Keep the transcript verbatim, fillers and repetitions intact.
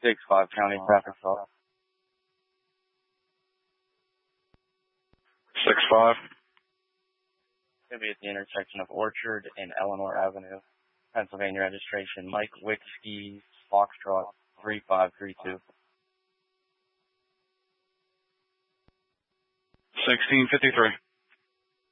six five County traffic stop. six five. Going to be at the intersection of Orchard and Eleanor Avenue, Pennsylvania registration, Mike Whiskey, Foxtrot, three five three two. sixteen fifty-three.